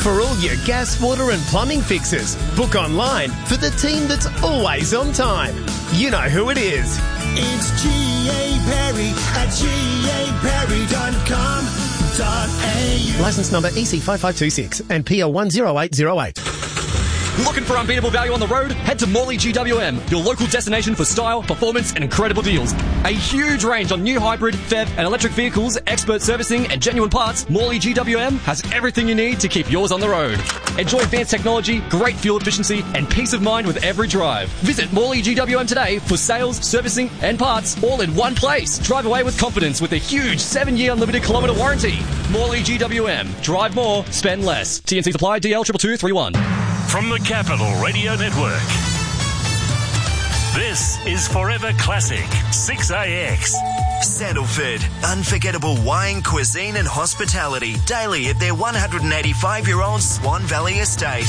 For all your gas, water and plumbing fixes, book online for the team that's always on time. You know who it is. It's G.A. Perry at gaperry.com.au. Licence number EC5526 and PL 10808. Looking for unbeatable value on the road? Head to Morley GWM, your local destination for style, performance and incredible deals. A huge range on new hybrid, PHEV and electric vehicles, expert servicing and genuine parts. Morley GWM has everything you need to keep yours on the road. Enjoy advanced technology, great fuel efficiency and peace of mind with every drive. Visit Morley GWM today for sales, servicing and parts all in one place. Drive away with confidence with a huge 7-year unlimited kilometre warranty. Morley GWM. Drive more, spend less. TNC supply DL 22231. From the Capital Radio Network, this is Forever Classic 6AX. Sandalford, unforgettable wine, cuisine and hospitality daily at their 185-year-old Swan Valley estate.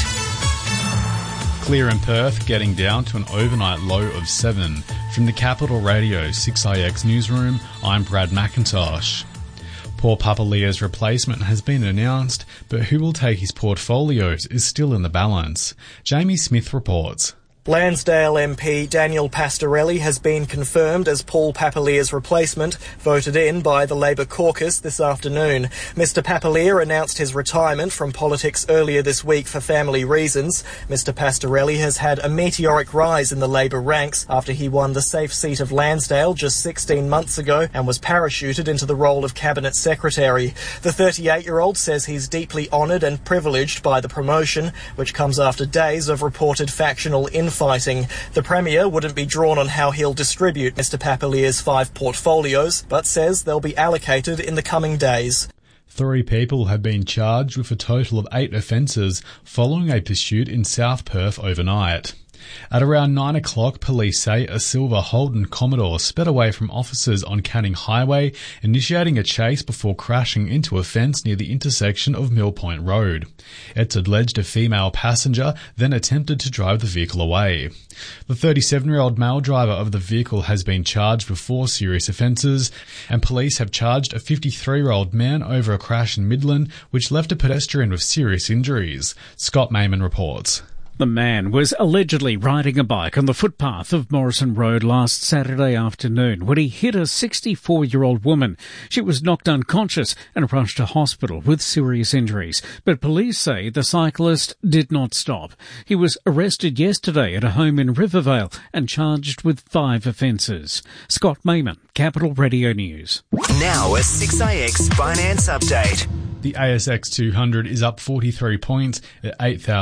Clear in Perth, getting down to an overnight low of 7. From the Capital Radio 6AX newsroom, I'm Brad McIntosh. Paul Papalia's replacement has been announced, but who will take his portfolios is still in the balance. Jamie Smith reports. Lansdale MP Daniel Pastorelli has been confirmed as Paul Papalia's replacement, voted in by the Labor caucus this afternoon. Mr Papalia announced his retirement from politics earlier this week for family reasons. Mr Pastorelli has had a meteoric rise in the Labor ranks after he won the safe seat of Lansdale just 16 months ago and was parachuted into the role of Cabinet Secretary. The 38-year-old says he's deeply honoured and privileged by the promotion, which comes after days of reported factional infighting. The Premier wouldn't be drawn on how he'll distribute Mr Papalia's 5 portfolios, but says they'll be allocated in the coming days. 3 people have been charged with a total of 8 offences following a pursuit in South Perth overnight. At around 9 o'clock, police say a silver Holden Commodore sped away from officers on Canning Highway, initiating a chase before crashing into a fence near the intersection of Mill Point Road. It's alleged a female passenger then attempted to drive the vehicle away. The 37-year-old male driver of the vehicle has been charged with 4 serious offences, and police have charged a 53-year-old man over a crash in Midland, which left a pedestrian with serious injuries. Scott Mayman reports. The man was allegedly riding a bike on the footpath of Morrison Road last Saturday afternoon when he hit a 64-year-old woman. She was knocked unconscious and rushed to hospital with serious injuries. But police say the cyclist did not stop. He was arrested yesterday at a home in Rivervale and charged with 5 offences. Scott Mayman, Capital Radio News. Now a 6AX finance update. The ASX 200 is up 43 points at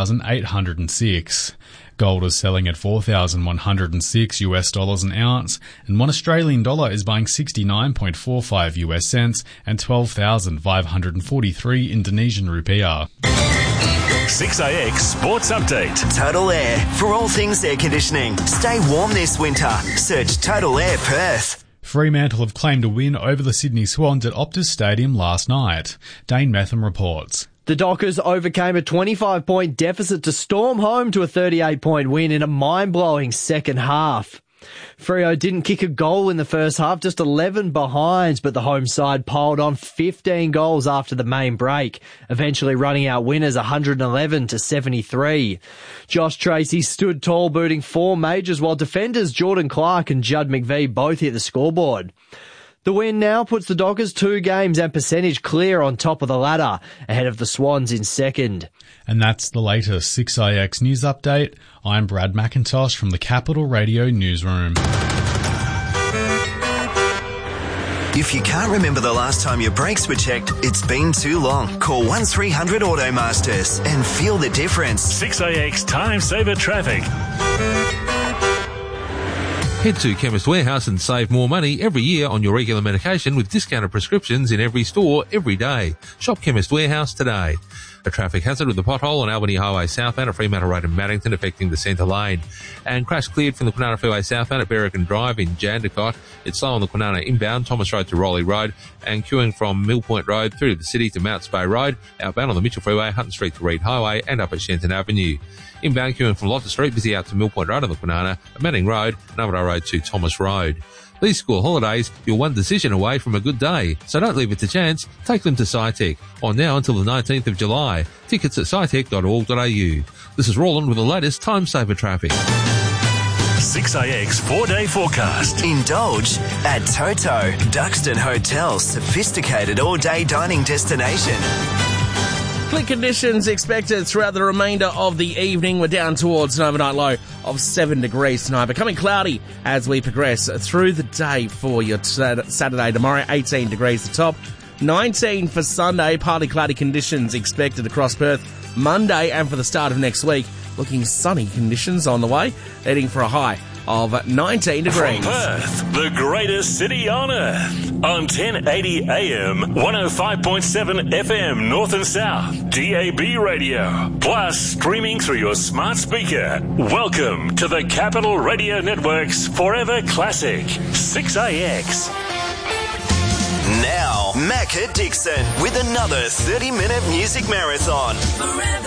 8,806. Gold is selling at $4,106 an ounce, and 1 Australian dollar is buying 69.45 US cents and 12,543 Indonesian rupiah. 6AX Sports Update. Total Air, for all things air conditioning. Stay warm this winter. Search Total Air Perth. Fremantle have claimed a win over the Sydney Swans at Optus Stadium last night. Dane Metham reports. The Dockers overcame a 25-point deficit to storm home to a 38-point win in a mind-blowing second half. Freo didn't kick a goal in the first half, just 11 behind, but the home side piled on 15 goals after the main break, eventually running out winners 111-73. Josh Tracy stood tall, booting 4 majors, while defenders Jordan Clark and Judd McVie both hit the scoreboard. The win now puts the Dockers 2 games and percentage clear on top of the ladder, ahead of the Swans in second. And that's the latest 6AX News Update. I'm Brad McIntosh from the Capital Radio Newsroom. If you can't remember the last time your brakes were checked, it's been too long. Call 1300 Automasters and feel the difference. 6AX Time Saver Traffic. Head to Chemist Warehouse and save more money every year on your regular medication with discounted prescriptions in every store every day. Shop Chemist Warehouse today. A traffic hazard with a pothole on Albany Highway southbound at Fremantle Road in Maddington affecting the centre lane. And crash cleared from the Kwinana Freeway southbound at Berrigan Drive in Jandakot. It's slow on the Kwinana inbound, Thomas Road to Rowley Road, and queuing from Mill Point Road through to the city to Mount Spey Road, outbound on the Mitchell Freeway, Hutton Street to Reed Highway, and up at Shenton Avenue. Inbound queuing from Lotter Street, busy out to Mill Point Road on the Kwinana, at Manning Road, and Armadale Road to Thomas Road. These school holidays, you're one decision away from a good day, so don't leave it to chance. Take them to SciTech. On now until the 19th of July. Tickets at scitech.org.au. This is Roland with the latest Time Saver traffic. 6AX 4-day forecast. Indulge at Toto, Duxton Hotel's sophisticated all-day dining destination. Clear conditions expected throughout the remainder of the evening. We're down towards an overnight low of 7 degrees tonight, becoming cloudy as we progress through the day for your Saturday tomorrow. 18 degrees the top, 19 for Sunday. Partly cloudy conditions expected across Perth Monday, and for the start of next week, looking sunny conditions on the way, heading for a high of 19 degrees. From Perth, the greatest city on earth. On 1080 AM, 105.7 FM North and South, DAB radio. Plus, streaming through your smart speaker. Welcome to the Capital Radio Network's Forever Classic, 6AX. Now, Macca Dixon with another 30-minute music marathon. Forever.